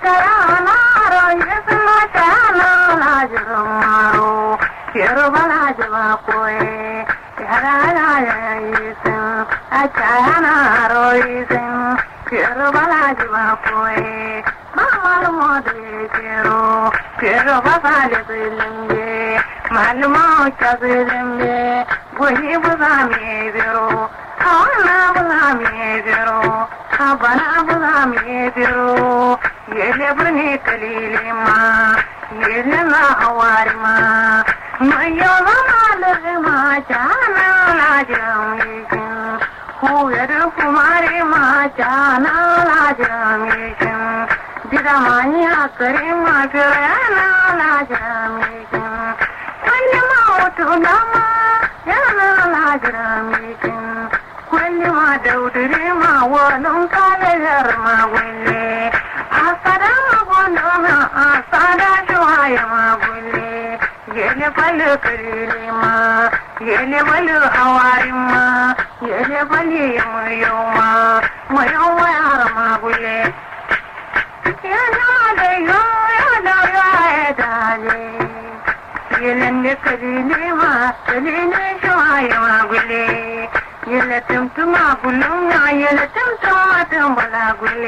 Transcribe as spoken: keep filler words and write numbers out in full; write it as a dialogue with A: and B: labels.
A: Karanaro, yes, my Karanaro, Yerobalajakoe, Yarana is a Karanaro is in Yerobalajakoe, Mamma Modero, Yerobalajakoe, Malmo Chazilimbe, Guhi was a medero, Hana was a medero, Habana was a medero, Yelebuni Kalilima, Yelena Hawarima, Mayona Lima, Jana Lajam, who had a Kumarima, Jana Lajam, Didamania Karima, Pirana Lajam, when you out to Nama, Yana Lajam, when you are down to Rima, one on Kalerma, Willie, Asadama Gondona, Asada Joyama, Willie, Yele Balu Karima, Yele Balu Awarima, Yele Bali Mayoma, Mayoma Arama, Willie. Yelende Karima, Kalina Joyama, Willie. You let them to my balloon, you let them to my